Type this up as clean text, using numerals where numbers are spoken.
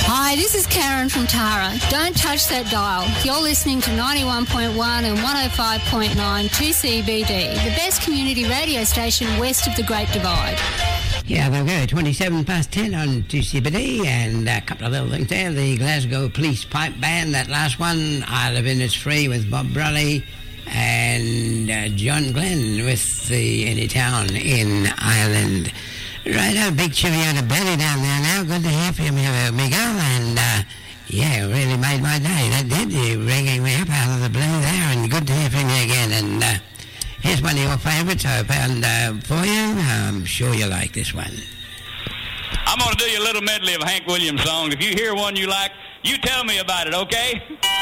Hi, this is Karen from Tara. Don't touch that dial. You're listening to 91.1 and 105.9 2CBD, the best community radio station west of the Great Divide. Yeah, there we go. 27 past 10 on 2CBD, and a couple of little things there. The Glasgow Police Pipe Band, that last one, I Live In It's Free with Bob Brolly, and John Glenn with the Any Town in Ireland. Right, a big cheerio to Benny down there now. Good to hear from you, amigo, and yeah, really made my day. That did, you ringing me up out of the blue there, and good to hear from you again, and here's one of your favourites I found for you. I'm sure you like this one. I'm going to do you a little medley of Hank Williams songs. If you hear one you like, you tell me about it, okay?